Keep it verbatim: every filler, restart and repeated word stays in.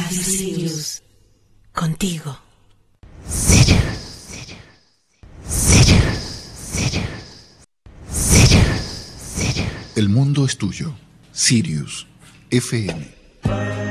Radio Sirius. Contigo. Sirius, Sirius, Sirius, Sirius, Sirius, Sirius. El mundo es tuyo. Sirius F M.